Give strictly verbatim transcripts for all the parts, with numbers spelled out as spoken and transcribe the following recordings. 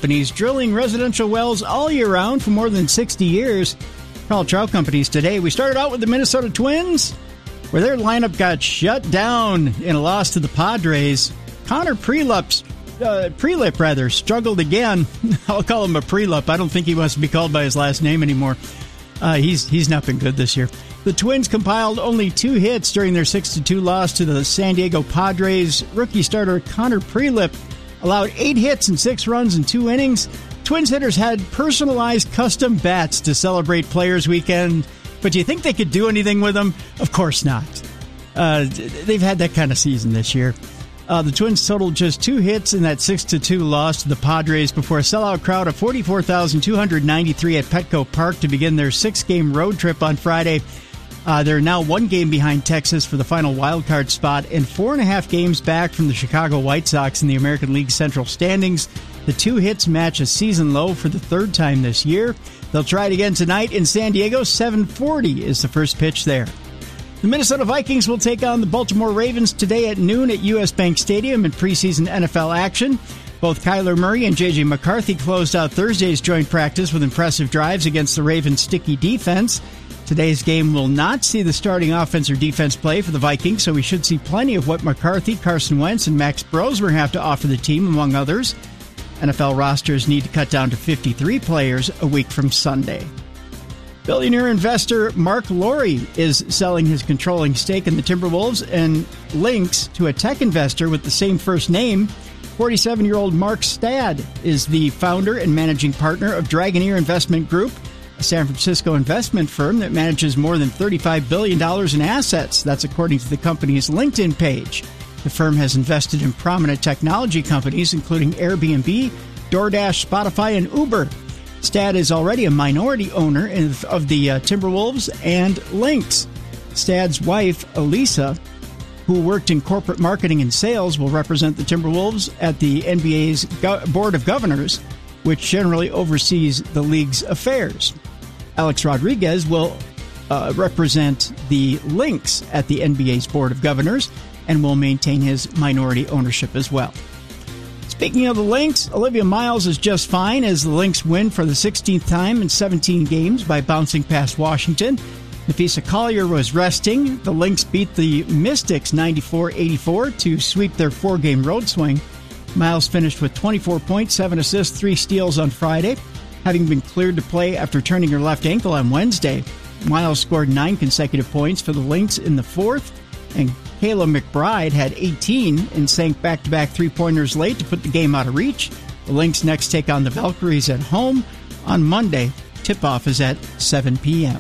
Companies, drilling residential wells all year round for more than sixty years. Call Trout Companies today. We started out with the Minnesota Twins, where their lineup got shut down in a loss to the Padres. Connor Prelip's, uh, Prelip, rather, struggled again. I'll call him a Prelip. I don't think he wants to be called by his last name anymore. Uh, he's he's not been good this year. The Twins compiled only two hits during their six to two loss to the San Diego Padres. Rookie starter Connor Prelip allowed eight hits and six runs in two innings. Twins hitters had personalized custom bats to celebrate Players Weekend, but do you think they could do anything with them? Of course not. Uh, they've had that kind of season this year. Uh, the Twins totaled just two hits in that six to two loss to the Padres before a sellout crowd of forty-four thousand two hundred ninety-three at Petco Park to begin their six-game road trip on Friday. Uh, they're now one game behind Texas for the final wildcard spot and four and a half games back from the Chicago White Sox in the American League Central standings. The two hits match a season low for the third time this year. They'll try it again tonight in San Diego. seven forty is the first pitch there. The Minnesota Vikings will take on the Baltimore Ravens today at noon at U S. Bank Stadium in preseason N F L action. Both Kyler Murray and J J. McCarthy closed out Thursday's joint practice with impressive drives against the Ravens' sticky defense. Today's game will not see the starting offense or defense play for the Vikings, so we should see plenty of what McCarthy, Carson Wentz, and Max Brosmer have to offer the team, among others. N F L rosters need to cut down to fifty-three players a week from Sunday. Billionaire investor Mark Lowry is selling his controlling stake in the Timberwolves and links to a tech investor with the same first name. forty-seven-year-old Mark Stad is the founder and managing partner of Dragoneer Investment Group, a San Francisco investment firm that manages more than thirty-five billion dollars in assets. That's according to the company's LinkedIn page. The firm has invested in prominent technology companies, including Airbnb, DoorDash, Spotify, and Uber. Stad is already a minority owner of the uh, Timberwolves and Lynx. Stad's wife, Elisa, who worked in corporate marketing and sales, will represent the Timberwolves at the N B A's Go- Board of Governors, which generally oversees the league's affairs. Alex Rodriguez will uh, represent the Lynx at the N B A's Board of Governors and will maintain his minority ownership as well. Speaking of the Lynx, Olivia Miles is just fine as the Lynx win for the sixteenth time in seventeen games by bouncing past Washington. Napheesa Collier was resting. The Lynx beat the Mystics ninety-four eighty-four to sweep their four-game road swing. Miles finished with twenty-four points, seven assists, three steals on Friday. Having been cleared to play after turning her left ankle on Wednesday, Miles scored nine consecutive points for the Lynx in the fourth, and Kayla McBride had eighteen and sank back-to-back three-pointers late to put the game out of reach. The Lynx next take on the Valkyries at home on Monday. Tip-off is at seven p.m.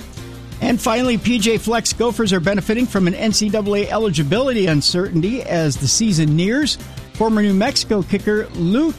And finally, P J Fleck's Gophers are benefiting from an N C double A eligibility uncertainty as the season nears. Former New Mexico kicker Luke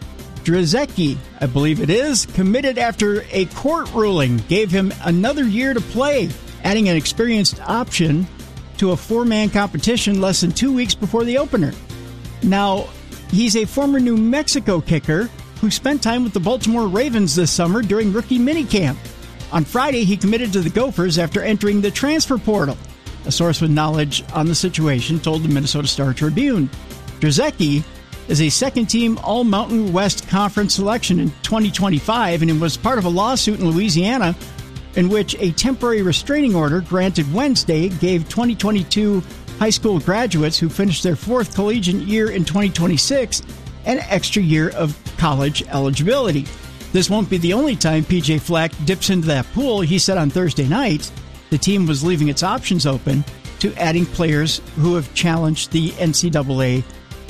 Drzecki, I believe it is, committed after a court ruling gave him another year to play, adding an experienced option to a four-man competition less than two weeks before the opener. Now, he's a former New Mexico kicker who spent time with the Baltimore Ravens this summer during rookie minicamp. On Friday, he committed to the Gophers after entering the transfer portal. A source with knowledge on the situation told the Minnesota Star Tribune. Drzecki is a second-team All-Mountain West Conference selection in twenty twenty-five, and it was part of a lawsuit in Louisiana in which a temporary restraining order granted Wednesday gave twenty twenty-two high school graduates who finished their fourth collegiate year in twenty twenty-six an extra year of college eligibility. This won't be the only time P J Fleck dips into that pool. He said on Thursday night the team was leaving its options open to adding players who have challenged the N C double A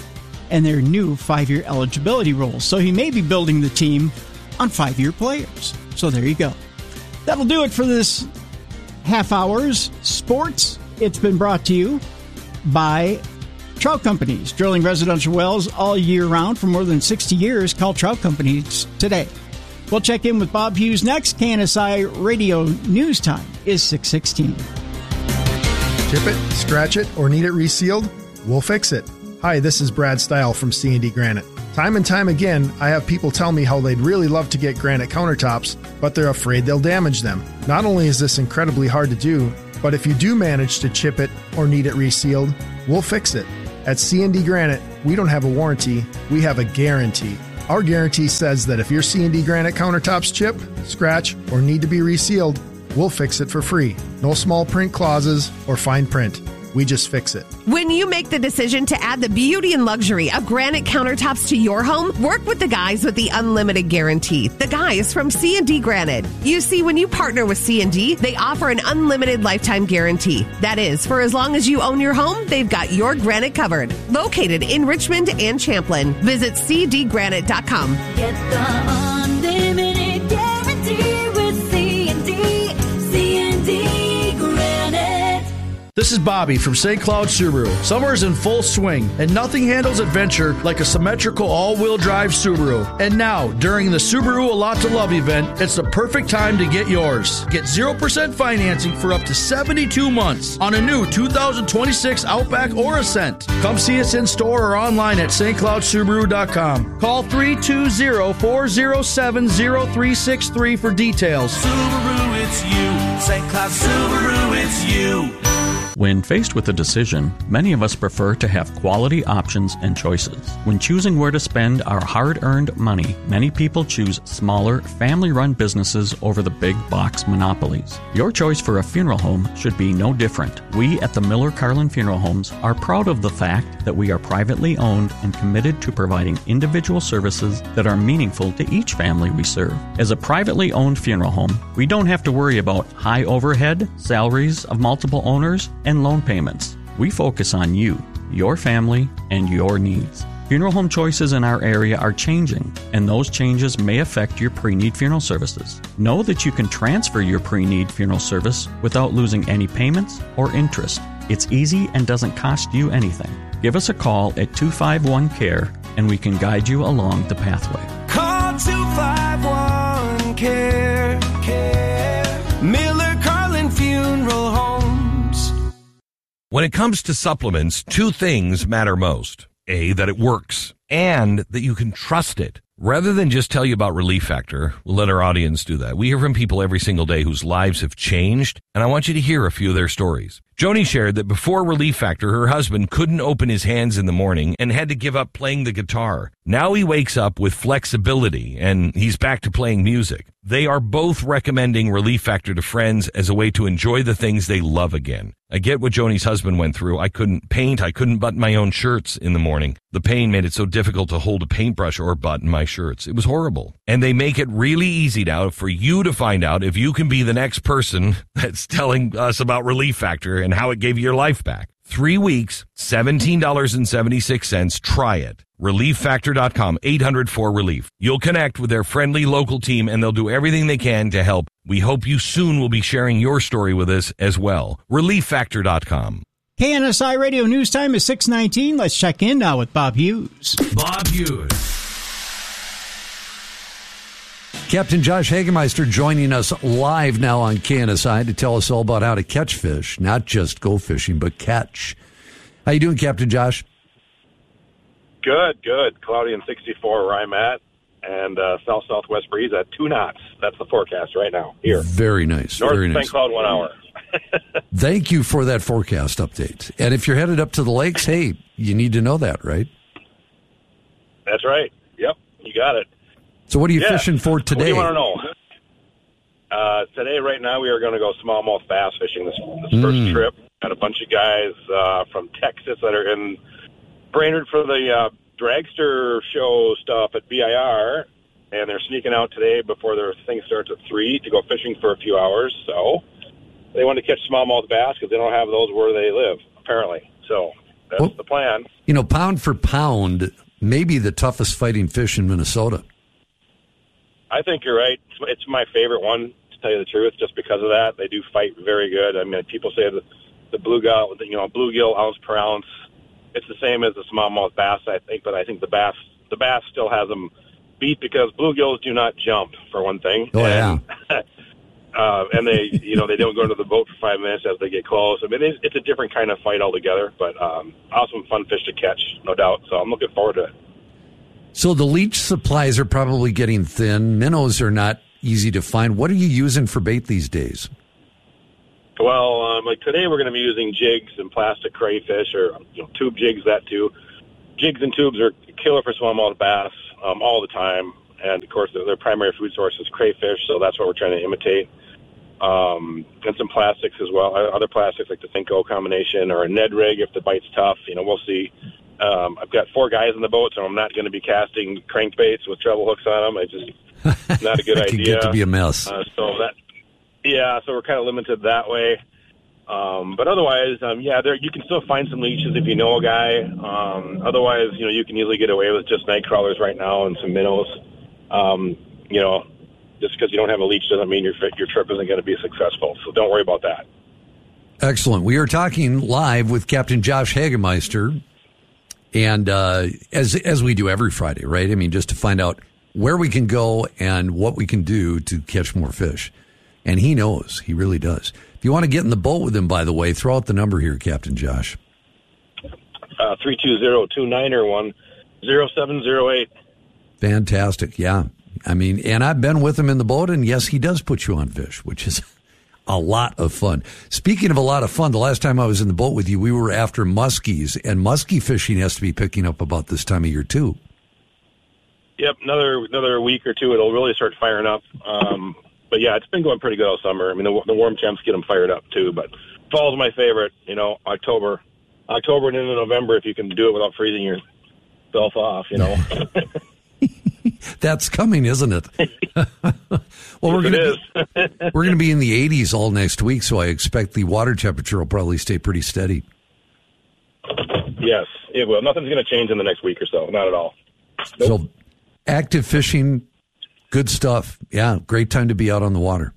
and their new five-year eligibility rules. So he may be building the team on five-year players. So there you go. That'll do it for this half hour's sports. It's been brought to you by Trout Companies, drilling residential wells all year round for more than sixty years. Call Trout Companies today. We'll check in with Bob Hughes next. K N S I Radio News Time is six sixteen. Chip it, scratch it, or need it resealed? We'll fix it. Hi, this is Brad Stile from C and D Granite. Time and time again, I have people tell me how they'd really love to get granite countertops, but they're afraid they'll damage them. Not only is this incredibly hard to do, but if you do manage to chip it or need it resealed, we'll fix it. At C and D Granite, we don't have a warranty, we have a guarantee. Our guarantee says that if your C and D granite countertops chip, scratch, or need to be resealed, we'll fix it for free. No small print clauses or fine print. We just fix it. When you make the decision to add the beauty and luxury of granite countertops to your home, work with the guys with the unlimited guarantee. The guys from C and D Granite. You see, when you partner with C and D, they offer an unlimited lifetime guarantee. That is, for as long as you own your home, they've got your granite covered. Located in Richmond and Champlin. Visit c d granite dot com. Get the unlimited guarantee with C and D. C and D Granite. This is Bobby from Saint Cloud Subaru. Summer is in full swing, and nothing handles adventure like a symmetrical all-wheel drive Subaru. And now, during the Subaru A Lot to Love event, it's the perfect time to get yours. Get zero percent financing for up to seventy-two months on a new two thousand twenty-six Outback or Ascent. Come see us in store or online at s t cloud subaru dot com. Call three two zero, four zero seven, zero three six three for details. Subaru, it's you. Saint Cloud Subaru, it's you. When faced with a decision, many of us prefer to have quality options and choices. When choosing where to spend our hard-earned money, many people choose smaller, family-run businesses over the big box monopolies. Your choice for a funeral home should be no different. We at the Miller Carlin Funeral Homes are proud of the fact that we are privately owned and committed to providing individual services that are meaningful to each family we serve. As a privately owned funeral home, we don't have to worry about high overhead, salaries of multiple owners, and loan payments. We focus on you, your family, and your needs. Funeral home choices in our area are changing, and those changes may affect your pre-need funeral services. Know that you can transfer your pre-need funeral service without losing any payments or interest. It's easy and doesn't cost you anything. Give us a call at two five one C A R E, and we can guide you along the pathway. Call two five one C A R E. Care. Miller Carlin Funeral Homes. When it comes to supplements, two things matter most. A, that it works, and that you can trust it. Rather than just tell you about Relief Factor, we'll let our audience do that. We hear from people every single day whose lives have changed, and I want you to hear a few of their stories. Joni shared that before Relief Factor, her husband couldn't open his hands in the morning and had to give up playing the guitar. Now he wakes up with flexibility, and he's back to playing music. They are both recommending Relief Factor to friends as a way to enjoy the things they love again. I get what Joni's husband went through. I couldn't paint. I couldn't button my own shirts in the morning. The pain made it so difficult to hold a paintbrush or button my shirts. It was horrible. And they make it really easy now for you to find out if you can be the next person that's telling us about Relief Factor and how it gave you your life back. Three weeks, seventeen dollars and seventy-six cents. Try it. relief factor dot com, eight hundred four relief. You'll connect with their friendly local team, and they'll do everything they can to help. We hope you soon will be sharing your story with us as well. relief factor dot com. K N S I Radio News Time is six nineteen. Let's check in now with Bob Hughes. Bob Hughes. Captain Josh Hagemeister joining us live now on K N S I to tell us all about how to catch fish, not just go fishing, but catch. How you doing, Captain Josh? Good, good. Cloudy and sixty-four where I'm at, and uh, south-southwest breeze at two knots. That's the forecast right now here. Very nice. North very of nice. Saint Cloud, one hour. Thank you for that forecast update. And if you're headed up to the lakes, hey, you need to know that, right? That's right. Yep, you got it. So what are you yeah. fishing for today? What do you want to know? Uh, today, right now, we are going to go smallmouth bass fishing this, this mm. first trip. Got a bunch of guys uh, from Texas that are in Brainerd for the uh, dragster show stuff at B I R, and they're sneaking out today before their thing starts at three to go fishing for a few hours. So they want to catch smallmouth bass because they don't have those where they live, apparently. So that's well, the plan. You know, pound for pound, maybe the toughest fighting fish in Minnesota. I think you're right. It's my favorite one, to tell you the truth, just because of that. They do fight very good. I mean, people say the, the bluegill, you know, bluegill ounce per ounce, it's the same as the smallmouth bass, I think, but I think the bass the bass still has them beat because bluegills do not jump, for one thing. Oh, and, yeah. uh, and they, you know, they don't go into the boat for five minutes as they get close. I mean, it's, it's a different kind of fight altogether, but um, awesome, fun fish to catch, no doubt. So I'm looking forward to it. So the leech supplies are probably getting thin. Minnows are not easy to find. What are you using for bait these days? Well, um, like today we're going to be using jigs and plastic crayfish or you know, tube jigs, that too. Jigs and tubes are killer for smallmouth bass. um, all the time. And, of course, their, their primary food source is crayfish, so that's what we're trying to imitate. Um, and some plastics as well, other plastics like the Finco combination or a Ned rig if the bite's tough. You know, we'll see. Um, I've got four guys in the boat, so I'm not going to be casting crankbaits with treble hooks on them. I just not a good that idea. Could get to be a mess. Uh, so that, yeah, so we're kind of limited that way. Um, but otherwise, um, yeah, there you can still find some leeches if you know a guy. Um, otherwise, you know, you can easily get away with just night crawlers right now and some minnows. Um, you know, just because you don't have a leech doesn't mean your your trip isn't going to be successful. So don't worry about that. Excellent. We are talking live with Captain Josh Hagemeister. And uh, as as we do every Friday, right? I mean, just to find out where we can go and what we can do to catch more fish. And he knows. He really does. If you want to get in the boat with him, by the way, throw out the number here, Captain Josh. Uh, three two zero two nine or one zero seven zero eight. Fantastic. Yeah. I mean, and I've been with him in the boat, and yes, he does put you on fish, which is a lot of fun. Speaking of a lot of fun, the last time I was in the boat with you, we were after muskies, and muskie fishing has to be picking up about this time of year, too. Yep, another another week or two, it'll really start firing up. Um, but, yeah, it's been going pretty good all summer. I mean, the, the warm temps get them fired up, too. But fall's my favorite, you know, October. October and into November, if you can do it without freezing yourself off, you know. That's coming, isn't it? Well, we're yes, going it to we're going to be in the eighties all next week, so I expect the water temperature will probably stay pretty steady. Yes, it will. Nothing's going to change in the next week or so. Not at all. Nope. So, active fishing, good stuff. Yeah, great time to be out on the water.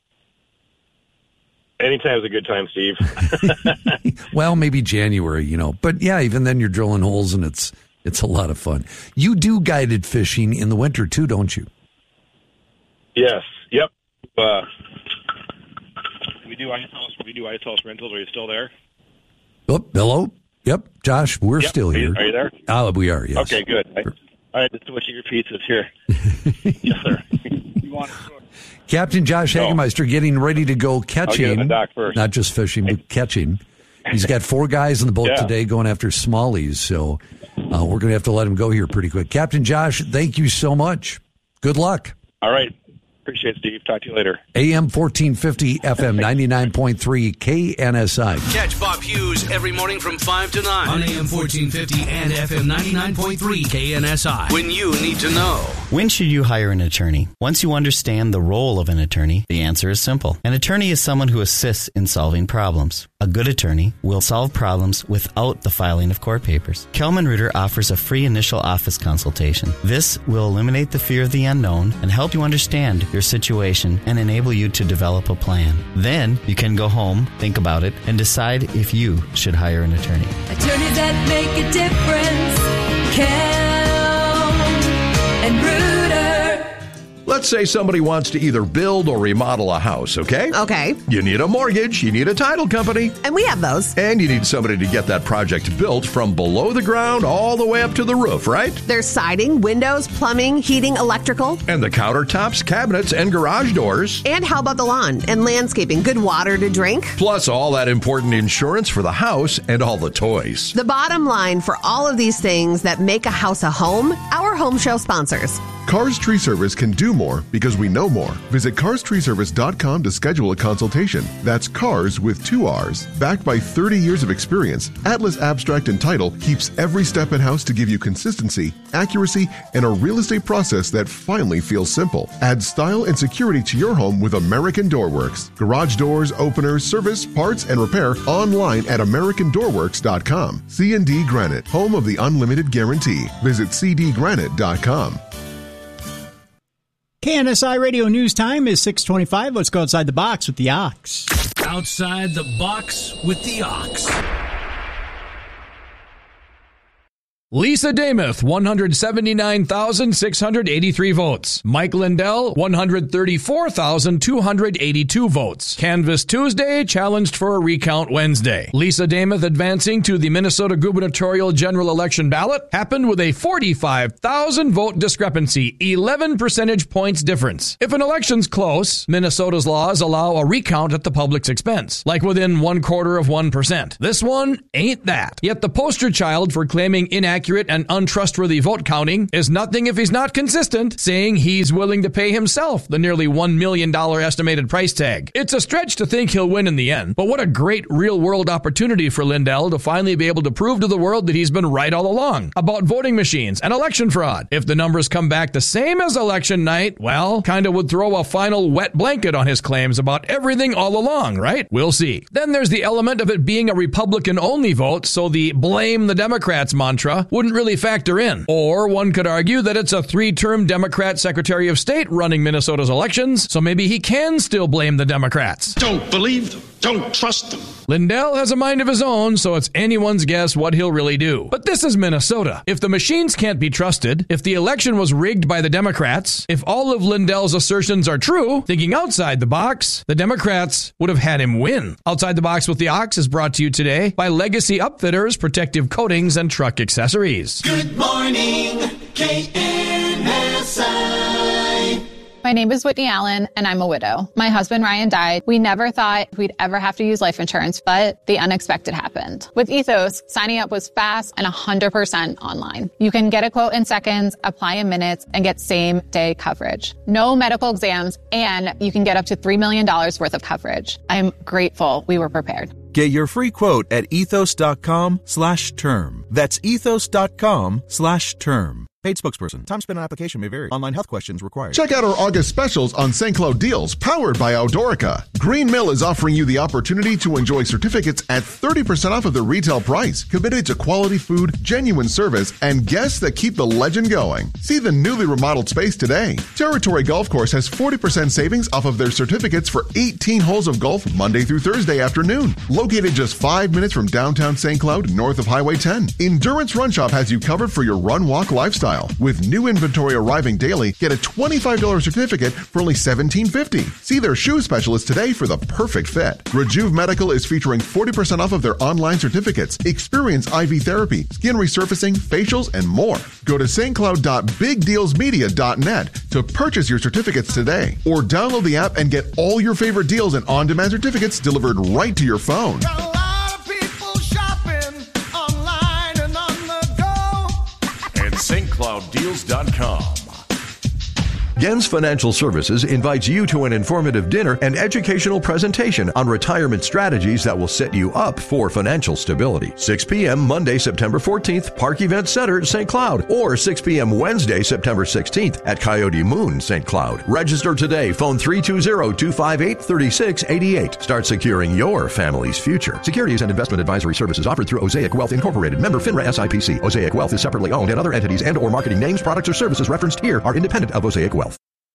Anytime's a good time, Steve. Well, maybe January, you know. But, yeah, even then you're drilling holes, and it's it's a lot of fun. You do guided fishing in the winter, too, don't you? Yes. Yep. Uh, we do ice house. We do ice house rentals. Are you still there? Oh, hello. Yep, Josh, we're yep. still are here. You, are you there? Oh, we are. Yes. Okay. Good. I, all right. Let's switch your pizzas here. Yes, sir. You want to Captain Josh no. Hagemeister getting ready to go catching. I'll get in the dock first. Not just fishing, but catching. He's got four guys in the boat yeah. today going after smallies, so uh, we're going to have to let him go here pretty quick. Captain Josh, thank you so much. Good luck. All right. Appreciate it, Steve. Talk to you later. A M fourteen fifty, F M ninety-nine point three, K N S I. Catch Bob Hughes every morning from five to nine on A M fourteen fifty and F M ninety-nine point three, K N S I. When you need to know. When should you hire an attorney? Once you understand the role of an attorney, the answer is simple. An attorney is someone who assists in solving problems. A good attorney will solve problems without the filing of court papers. Kelman Ritter offers a free initial office consultation. This will eliminate the fear of the unknown and help you understand your situation and enable you to develop a plan. Then you can go home, think about it, and decide if you should hire an attorney. Attorneys that make a difference. Kelman and Ritter. Let's say somebody wants to either build or remodel a house, okay? Okay. You need a mortgage, you need a title company. And we have those. And you need somebody to get that project built from below the ground all the way up to the roof, right? There's siding, windows, plumbing, heating, electrical. And the countertops, cabinets, and garage doors. And how about the lawn and landscaping? Good water to drink. Plus all that important insurance for the house and all the toys. The bottom line for all of these things that make a house a home, our home show sponsors. Cars Tree Service can do more because we know more. Visit cars tree service dot com to schedule a consultation. That's cars with two R's. Backed by thirty years of experience, Atlas Abstract and Title keeps every step in-house to give you consistency, accuracy, and a real estate process that finally feels simple. Add style and security to your home with American Door Works. Garage doors, openers, service, parts, and repair online at american door works dot com. C and D Granite, home of the unlimited guarantee. Visit c d granite dot com. K N S I Radio News Time is six twenty-five. Let's go outside the box with the Ox. Outside the box with the Ox. Lisa Damuth, one hundred seventy-nine thousand six hundred eighty-three votes. Mike Lindell, one hundred thirty-four thousand two hundred eighty-two votes. Canvass Tuesday, challenged for a recount Wednesday. Lisa Damuth advancing to the Minnesota gubernatorial general election ballot happened with a forty-five thousand vote discrepancy, eleven percentage points difference. If an election's close, Minnesota's laws allow a recount at the public's expense, like within one quarter of one percent. This one ain't that. Yet the poster child for claiming inaccurate inaccurate and untrustworthy vote counting is nothing if he's not consistent, saying he's willing to pay himself the nearly one million dollars estimated price tag. It's a stretch to think he'll win in the end, but what a great real-world opportunity for Lindell to finally be able to prove to the world that he's been right all along about voting machines and election fraud. If the numbers come back the same as election night, well, kinda would throw a final wet blanket on his claims about everything all along, right? We'll see. Then there's the element of it being a Republican-only vote, so the blame the Democrats mantra wouldn't really factor in. Or one could argue that it's a three-term Democrat Secretary of State running Minnesota's elections, so maybe he can still blame the Democrats. Don't believe them. Don't trust them. Lindell has a mind of his own, so it's anyone's guess what he'll really do. But this is Minnesota. If the machines can't be trusted, if the election was rigged by the Democrats, if all of Lindell's assertions are true, thinking outside the box, the Democrats would have had him win. Outside the Box with the Ox is brought to you today by Legacy Upfitters, protective coatings, and truck accessories. Good morning, K N S I. My name is Whitney Allen, and I'm a widow. My husband, Ryan, died. We never thought we'd ever have to use life insurance, but the unexpected happened. With Ethos, signing up was fast and one hundred percent online. You can get a quote in seconds, apply in minutes, and get same-day coverage. No medical exams, and you can get up to three million dollars worth of coverage. I'm grateful we were prepared. Get your free quote at ethos.com slash term. That's ethos.com slash term. Paid spokesperson. Time spent on application may vary. Online health questions required. Check out our August specials on Saint Cloud deals powered by Eldorica. Green Mill is offering you the opportunity to enjoy certificates at thirty percent off of the retail price, committed to quality food, genuine service, and guests that keep the legend going. See the newly remodeled space today. Territory Golf Course has forty percent savings off of their certificates for eighteen holes of golf Monday through Thursday afternoon. Located just five minutes from downtown Saint Cloud, north of Highway ten. Endurance Run Shop has you covered for your run-walk lifestyle. With new inventory arriving daily, get a twenty-five dollars certificate for only seventeen fifty. See their shoe specialist today for the perfect fit. Rejuve Medical is featuring forty percent off of their online certificates. Experience I V therapy, skin resurfacing, facials, and more. Go to st cloud dot big deals media dot net to purchase your certificates today. Or download the app and get all your favorite deals and on-demand certificates delivered right to your phone. St Cloud Deals dot com. Gens Financial Services invites you to an informative dinner and educational presentation on retirement strategies that will set you up for financial stability. six p.m. Monday, September fourteenth, Park Event Center, Saint Cloud, or six p.m. Wednesday, September sixteenth at Coyote Moon, Saint Cloud. Register today. Phone three two zero, two five eight, three six eight eight. Start securing your family's future. Securities and investment advisory services offered through Osaic Wealth Incorporated. Member FINRA S I P C. Osaic Wealth is separately owned, and other entities and or marketing names, products, or services referenced here are independent of Osaic Wealth.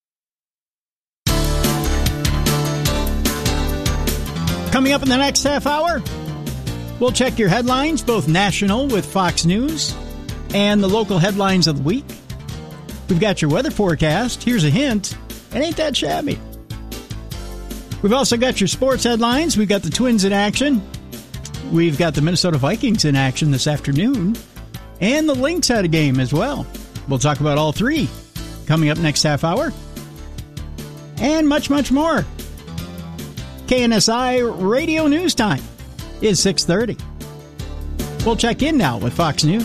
Coming up in the next half hour, we'll check your headlines, both national with Fox News and the local headlines of the week. We've got your weather forecast. Here's a hint. It ain't that shabby. We've also got your sports headlines. We've got the Twins in action. We've got the Minnesota Vikings in action this afternoon. And the Lynx had a game as well. We'll talk about all three coming up next half hour. And much, much more. K N S I Radio News Time is six thirty. We'll check in now with Fox News.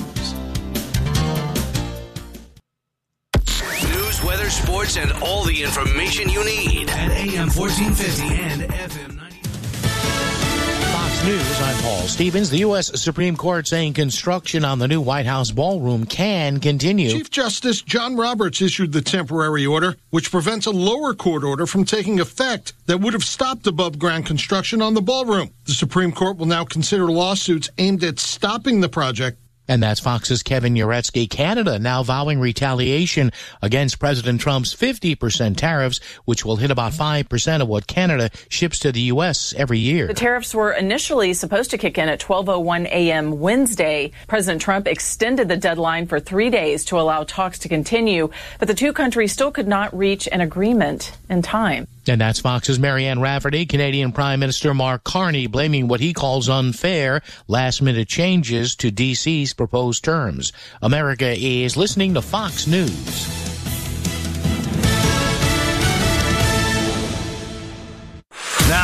News, weather, sports, and all the information you need at A M fourteen fifty and F M ninety. Fox News, I'm Paul Stevens. The U S Supreme Court saying construction on the new White House ballroom can continue. Chief Justice John Roberts issued the temporary order, which prevents a lower court order from taking effect that would have stopped above-ground construction on the ballroom. The Supreme Court will now consider lawsuits aimed at stopping the project. And that's Fox's Kevin Uretsky. Canada now vowing retaliation against President Trump's fifty percent tariffs, which will hit about five percent of what Canada ships to the U S every year. The tariffs were initially supposed to kick in at twelve oh one a.m. Wednesday. President Trump extended the deadline for three days to allow talks to continue, but the two countries still could not reach an agreement in time. And that's Fox's Marianne Rafferty. Canadian Prime Minister Mark Carney blaming what he calls unfair last-minute changes to D C's proposed terms. America is listening to Fox News. Now,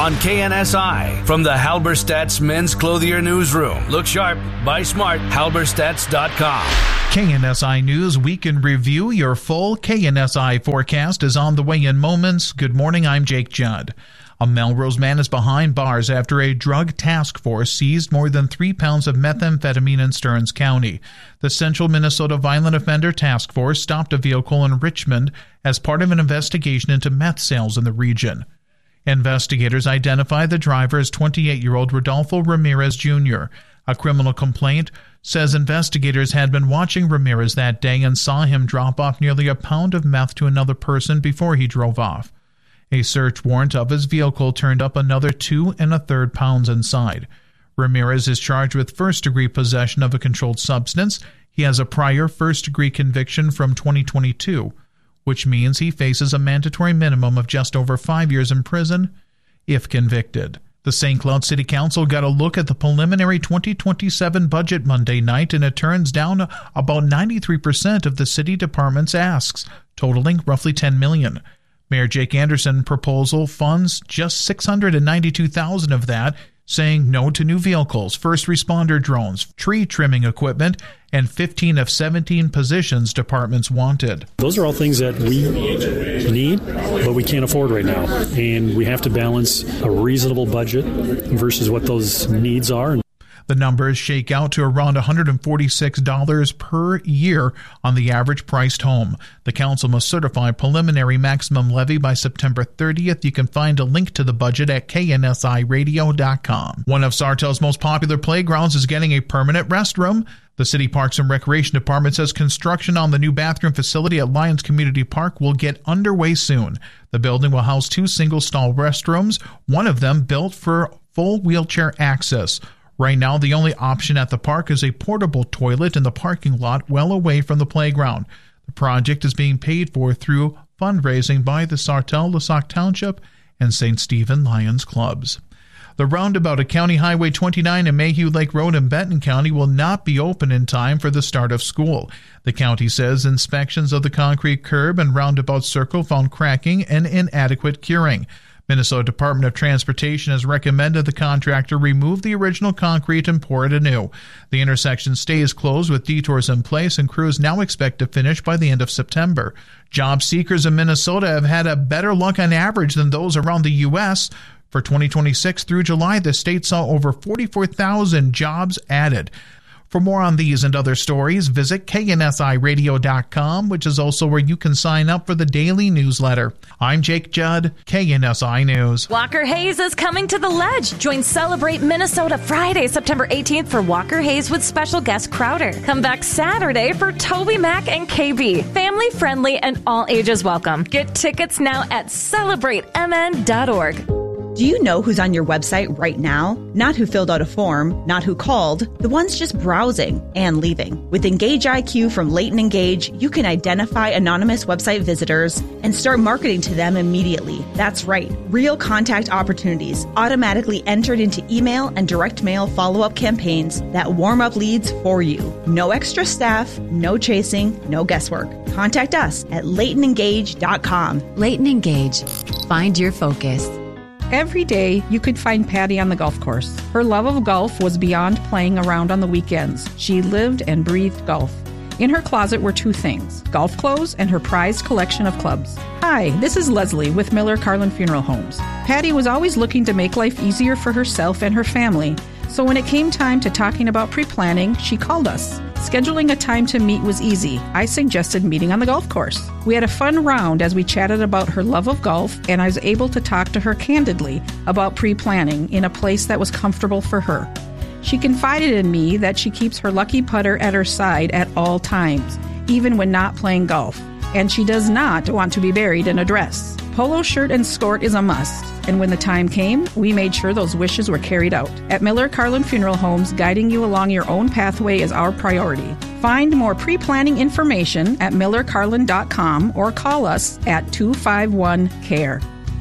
on K N S I. From the Halberstadt's Men's Clothier Newsroom. Look sharp, buy smart, halberstadts dot com. K N S I News Week in Review. Your full K N S I forecast is on the way in moments. Good morning, I'm Jake Judd. A Melrose man is behind bars after a drug task force seized more than three pounds of methamphetamine in Stearns County. The Central Minnesota Violent Offender Task Force stopped a vehicle in Richmond as part of an investigation into meth sales in the region. Investigators identify the driver as twenty-eight-year-old Rodolfo Ramirez Junior A criminal complaint says investigators had been watching Ramirez that day and saw him drop off nearly a pound of meth to another person before he drove off. A search warrant of his vehicle turned up another two and a third pounds inside. Ramirez is charged with first-degree possession of a controlled substance. He has a prior first-degree conviction from twenty twenty-two, which means he faces a mandatory minimum of just over five years in prison if convicted. The Saint Cloud City Council got a look at the preliminary twenty twenty-seven budget Monday night, and it turns down about ninety-three percent of the city department's asks, totaling roughly ten million dollars. Mayor Jake Anderson proposal funds just six hundred ninety-two thousand dollars of that, saying no to new vehicles, first responder drones, tree trimming equipment, and fifteen of seventeen positions departments wanted. Those are all things that we need, but we can't afford right now. And we have to balance a reasonable budget versus what those needs are. The numbers shake out to around one hundred forty-six dollars per year on the average priced home. The council must certify preliminary maximum levy by September thirtieth. You can find a link to the budget at K N S I radio dot com. One of Sartell's most popular playgrounds is getting a permanent restroom. The City Parks and Recreation Department says construction on the new bathroom facility at Lyons Community Park will get underway soon. The building will house two single-stall restrooms, one of them built for full wheelchair access. Right now, the only option at the park is a portable toilet in the parking lot well away from the playground. The project is being paid for through fundraising by the Sartell, LaSalle Township, and Saint Stephen Lions clubs. The roundabout at County Highway twenty-nine and Mayhew Lake Road in Benton County will not be open in time for the start of school. The county says inspections of the concrete curb and roundabout circle found cracking and inadequate curing. Minnesota Department of Transportation has recommended the contractor remove the original concrete and pour it anew. The intersection stays closed with detours in place, and crews now expect to finish by the end of September. Job seekers in Minnesota have had a better luck on average than those around the U S For twenty twenty-six through July, the state saw over forty-four thousand jobs added. For more on these and other stories, visit K N S I radio dot com, which is also where you can sign up for the daily newsletter. I'm Jake Judd, K N S I News. Walker Hayes is coming to the Ledge. Join Celebrate Minnesota Friday, September eighteenth for Walker Hayes with special guest Crowder. Come back Saturday for Toby Mac and K B. Family friendly and all ages welcome. Get tickets now at celebrate m n dot org. Do you know who's on your website right now? Not who filled out a form, not who called, the ones just browsing and leaving. With Engage I Q from Leighton Engage, you can identify anonymous website visitors and start marketing to them immediately. That's right, real contact opportunities automatically entered into email and direct mail follow-up campaigns that warm up leads for you. No extra staff, no chasing, no guesswork. Contact us at leighton engage dot com. Leighton Engage. Find your focus. Every day, you could find Patty on the golf course. Her love of golf was beyond playing around on the weekends. She lived and breathed golf. In her closet were two things, golf clothes and her prized collection of clubs. Hi, this is Leslie with Miller Carlin Funeral Homes. Patty was always looking to make life easier for herself and her family, so when it came time to talking about pre-planning, she called us. Scheduling a time to meet was easy. I suggested meeting on the golf course. We had a fun round as we chatted about her love of golf, and I was able to talk to her candidly about pre-planning in a place that was comfortable for her. She confided in me that she keeps her lucky putter at her side at all times, even when not playing golf, and she does not want to be buried in a dress. Polo shirt and skirt is a must, and when the time came, we made sure those wishes were carried out. At Miller Carlin Funeral Homes, guiding you along your own pathway is our priority. Find more pre-planning information at miller carlin dot com or call us at two five one C A R E.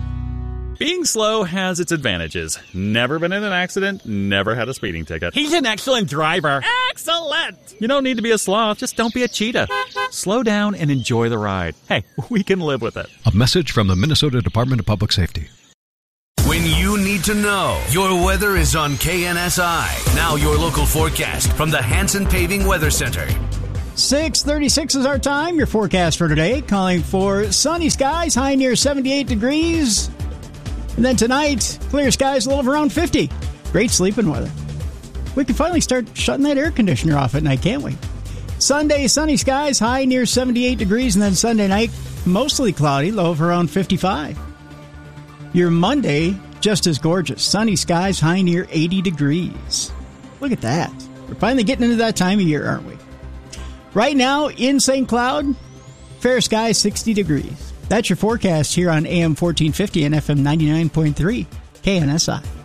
Being slow has its advantages. Never been in an accident, never had a speeding ticket. He's an excellent driver. Excellent! You don't need to be a sloth, just don't be a cheetah. Slow down and enjoy the ride. Hey, we can live with it. A message from the Minnesota Department of Public Safety. When you need need to know. Your weather is on K N S I. Now your local forecast from the Hanson Paving Weather Center. six thirty-six is our time. Your forecast for today, calling for sunny skies, high near seventy-eight degrees. And then tonight, clear skies, a little around fifty. Great sleeping weather. We can finally start shutting that air conditioner off at night, can't we? Sunday, sunny skies, high near seventy-eight degrees. And then Sunday night, mostly cloudy, low of around fifty-five. Your Monday, just as gorgeous. Sunny skies, high near eighty degrees. Look at that. We're finally getting into that time of year, aren't we? Right now, in Saint Cloud, fair skies, sixty degrees. That's your forecast here on A M fourteen fifty and F M ninety-nine point three, K N S I.